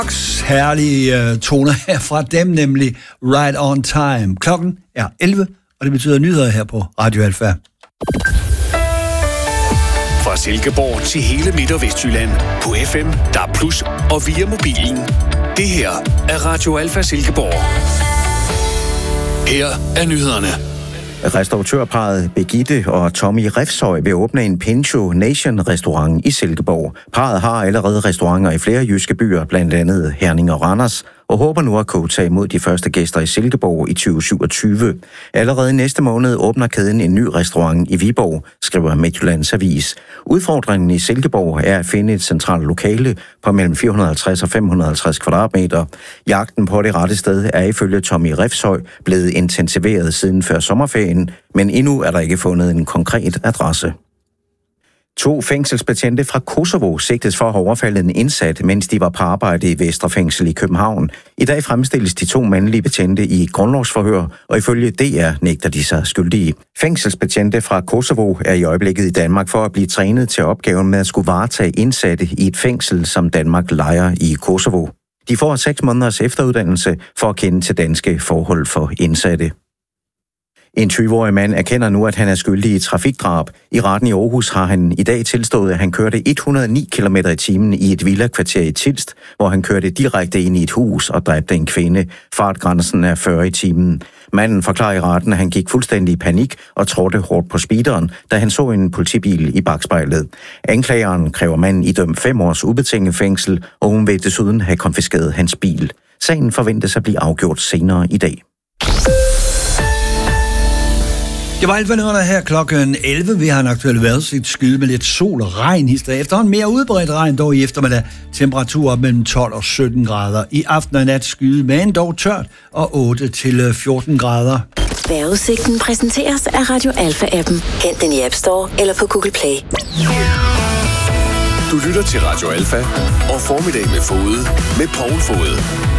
Herlige toner her fra dem, nemlig Right on Time. Klokken er 11, og det betyder nyheder her på Radio Alfa. Fra Silkeborg til hele Midt- og Vestjylland på FM, DAB+, og via mobilen. Det her er Radio Alfa Silkeborg. Her er nyhederne. Restauratørparret Birgitte og Tommy Refshøj vil åbne en Pincho Nation-restaurant i Silkeborg. Parret har allerede restauranter i flere jyske byer, blandt andet Herning og Randers, og håber nu at kunne tage imod de første gæster i Silkeborg i 2027. Allerede næste måned åbner kæden en ny restaurant i Viborg, skriver Midtjyllands Avis. Udfordringen i Silkeborg er at finde et centralt lokale på mellem 450 og 550 kvadratmeter. Jagten på det rette sted er ifølge Tommy Refshøj blevet intensiveret siden før sommerferien, men endnu er der ikke fundet en konkret adresse. 2 fængselsbetjente fra Kosovo sigtes for at have overfaldet en indsat, mens de var på arbejde i Vestre Fængsel i København. I dag fremstilles de 2 mandlige betjente i grundlovsforhør, og ifølge DR nægter de sig skyldige. Fængselsbetjente fra Kosovo er i øjeblikket i Danmark for at blive trænet til opgaven med at skulle varetage indsatte i et fængsel, som Danmark lejer i Kosovo. De får 6 måneders efteruddannelse for at kende til danske forhold for indsatte. En 20-årig mand erkender nu, at han er skyldig i trafikdrab. I retten i Aarhus har han i dag tilstået, at han kørte 109 km/t i et villakvarter i Tilst, hvor han kørte direkte ind i et hus og dræbte en kvinde. Fartgrænsen er 40 i timen. Manden forklarer i retten, at han gik fuldstændig i panik og trådte hårdt på speederen, da han så en politibil i bakspejlet. Anklageren kræver manden idømt 5 års ubetinget fængsel, og hun vil desuden have konfiskeret hans bil. Sagen forventes at blive afgjort senere i dag. Det var alt for nyhederne her klokken 11. Vi har en aktuel vejrudsigt skyde med lidt sol og regn i stedet. Efterhånden mere udbredt regn dog i eftermiddag. Temperaturer mellem 12 og 17 grader. I aften og nat skyde, men dog tørt og 8 til 14 grader. Vejrudsigten præsenteres af Radio Alfa-appen. Hent den i App Store eller på Google Play. Du lytter til Radio Alfa og Formiddag med Fode med Poul Fode.